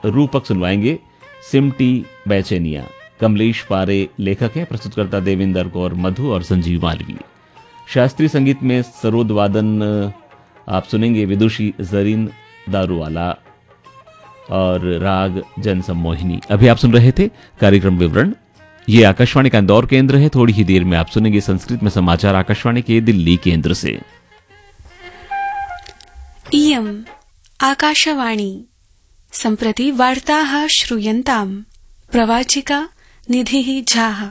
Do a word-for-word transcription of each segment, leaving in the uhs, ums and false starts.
रूपक सुनवाएंगे सिमटी बैचेनिया। कमलेश पारे लेखक हैं, प्रस्तुतकर्ता देवेंद्र कौर मधु और संजीव मालवीय। शास्त्रीय संगीत में सरोद वादन आप सुनेंगे विदुषी जरीन दारूवाला और राग जन सम्मोहिनी। अभी आप सुन रहे थे कार्यक्रम विवरण। ये आकाशवाणी का इंदौर केंद्र है। थोड़ी ही देर में आप सुनेंगे संस्कृत में समाचार आकाशवाणी के दिल्ली केंद्र से। इयम् आकाशवाणी सम्प्रति वार्ताः श्रूयन्ताम्। प्रवाचिका निधिः झाः।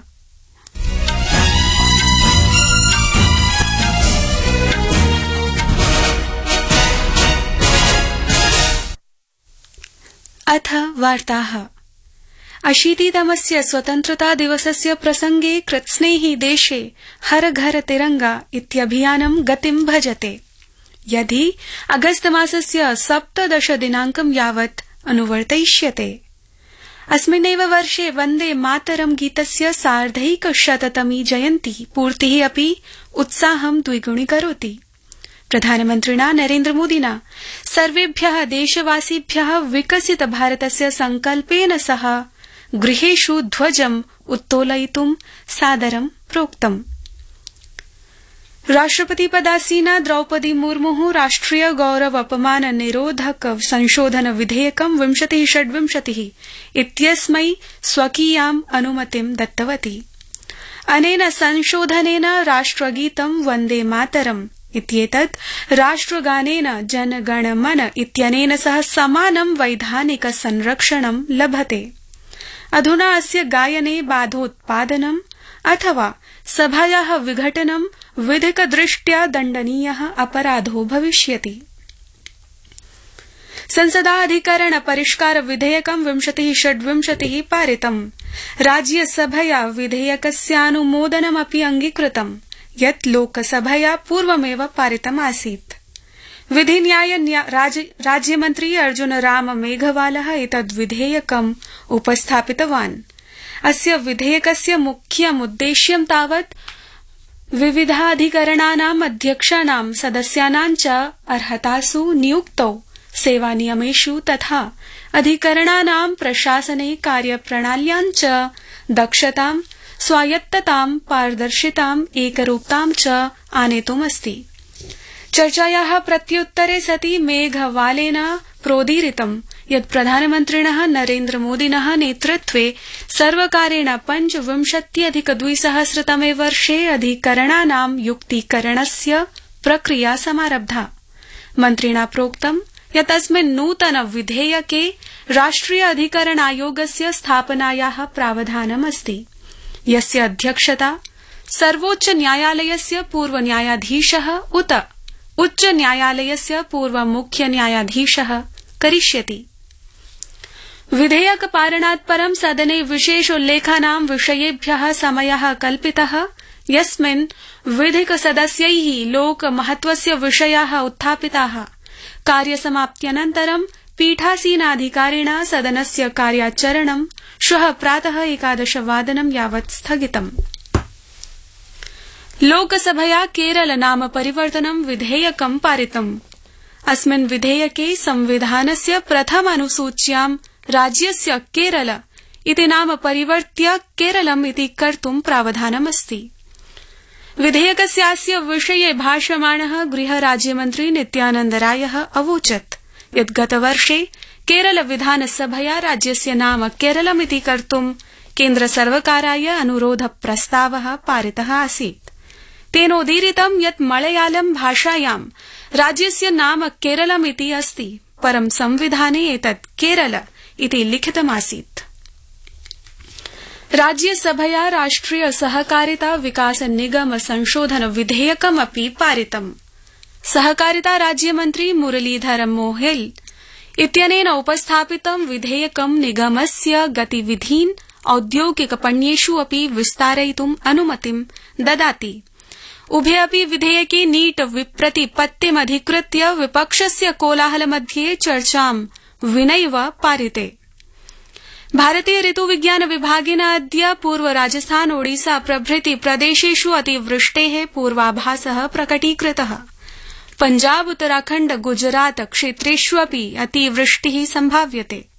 अथ वार्ताः। अशीतितमस्य स्वतन्त्रता दिवसस्य प्रसंगे कृत्स्नैः देशे हर घर तिरंगा इत्यभियानं गतिं भजते। यदि अगस्त मासस्य सप्तदश दिनांकं यावत् अनुवर्तयिष्यते। अस्मिन्नेव वर्षे वन्दे मातरं गीतस्य सार्धैकशततमी जयन्ती पूर्तिः अपि उत्साहं द्विगुणीकरोति। प्रधानमन्त्रिणा नरेन्द्रमोदिना सर्वेभ्यः देशवासिभ्यः विकसित भारतस्य संकल्पेन सह गृहेषु ध्वजम् उत्तोलयितुं सादरं प्रोक्तम्। राष्ट्रपतिपदासीना द्रौपदी मुर्मुः राष्ट्रिय गौरव अपमान निरोधक संशोधन विधेयकं विंशतिः षड्विंशतिः इत्यस्मै स्वकीयाम् अनुमतिं दत्तवती। अनेन संशोधनेन राष्ट्रगीतं वन्दे मातरम् इत्येतत् राष्ट्रगानेन जनगणमन इत्यनेन सह समानं वैधानिक संरक्षणं लभते। अधुना अस्य गायने बाधोत्पादनम् अथवा सभायाः विघटनं विधिकदृष्ट्या दण्डनीयः अपराधो भविष्यति। संसदा अधिकरण परिष्कार विधेयकं विंशतिः षड्विंशतिः पारितम्। राज्यसभया विधेयकस्यानुमोदनमपि अंगीकृतम्, यत् लोकसभया पूर्वमेव पारितमासीत्। विधिन्याय राज्यमन्त्री अर्जुन राम मेघवालः एतद् विधेयकम् उपस्थापितवान्। अस्य विधेयकस्य मुख्यमुद्देश्यं तावत् विविधाधिकरणानाम् अध्यक्षाणां सदस्यानां च अर्हतासु नियुक्तौ सेवानियमेषु तथा अधिकरणानां प्रशासने कार्यप्रणाल्यां च दक्षतां, स्वायत्ततां, पारदर्शिताम्, एकरूपतां च आनेतुमस्ति। चर्चायाः प्रत्युत्तरे सति मेघवालेन प्रोदीरितं यत् प्रधानमन्त्रिणः नरेन्द्रमोदिनः नेतृत्वे सर्वकारेण पञ्चविंशत्यधिकद्विसहस्रतमे वर्षे अधिकरणानां युक्तीकरणस्य प्रक्रिया समारब्धा। मन्त्रिणा प्रोक्तं यत् अस्मिन् नूतन विधेयके राष्ट्रिय अधिकरण आयोगस्य स्थापनायाः प्रावधानमस्ति, यस्य अध्यक्षता सर्वोच्च न्यायालयस्य पूर्व न्यायाधीशः उत उच्च न्यायालयस्य पूर्व मुख्य न्यायाधीशः करिष्यति। विधेयक पारणात् परं सदने विशेषोल्लेखानां विषयेभ्यः समयः कल्पितः, यस्मिन् विधिक सदस्यैः लोकमहत्वस्य विषयाः उत्थापिताः। कार्यसमाप्त्यनन्तरं पीठासीनाधिकारिणा सदनस्य कार्याचरणं श्वः प्रातः एकादशवादनं यावत् स्थगितम्। लोकसभया केरल नाम परिवर्तनं विधेयकं पारितम्। अस्मिन् विधेयके संविधानस्य प्रथम अनुसूच्यां राज्यस्य केरल इति नाम परिवर्त्य केरलम् इति कर्तुं प्रावधानमस्ति। विधेयकस्यास्य विषये भाषमाणः गृहराज्यमन्त्री नित्यानन्द रायः अवोचत् यत् गतवर्षे केरल विधानसभया राज्यस्य नाम केरलमिति कर्तुं केन्द्रसर्वकाराय अनुरोध प्रस्तावः पारितः आसीत्। तेनोदीरितं यत् मलयालम भाषायां राज्यस्य नाम केरलमिति अस्ति, परं संविधाने एतत् केरल इति लिखितमासीत्। राज्यसभया राष्ट्रिय सहकारिता विकास निगम संशोधन विधेयकमपि पारितम्। सहकारिता राज्यमन्त्री मुरलीधर मोहेल इत्यनेन उपस्थापितं विधेयकं निगमस्य गतिविधीन् औद्योगिकपण्येषु अपि विस्तारयितुम् अनुमतिं ददाति। उभे अपि विधेयके नीट प्रतिपत्तिमधिकृत्य विपक्षस्य कोलाहलमध्ये चर्चां विनैव पारिते। भारतीय ऋतुविज्ञान विभागेन अद्य पूर्व राजस्थान, ओडिशा प्रभृति प्रदेशेषु अतिवृष्टेः पूर्वाभासः प्रकटीकृतः। पंजाब, उत्तराखण्ड, गुजरात क्षेत्रेष्वपि अतिवृष्टिः सम्भाव्यते।